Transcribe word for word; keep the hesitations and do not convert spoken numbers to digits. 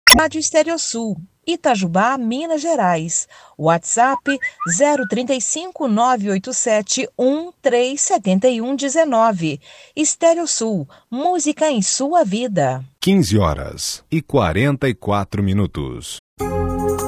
Rádio Estéreo Sul, Itajubá, Minas Gerais. WhatsApp zero trinta e cinco, nove oito sete, um três sete um um nove. Estéreo Sul, música em sua vida. quinze horas e quarenta e quatro minutos.